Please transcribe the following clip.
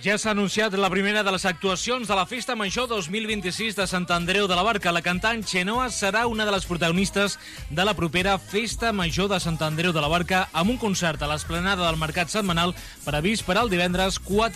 Ja s'ha anunciat la primera de les actuacions de la Festa Major 2026 de Sant Andreu de la Barca. La cantant Xenoa serà una de les protagonistes de la propera Festa Major de Sant Andreu de la Barca amb un concert a l'esplanada del Mercat Setmanal previst per al divendres 4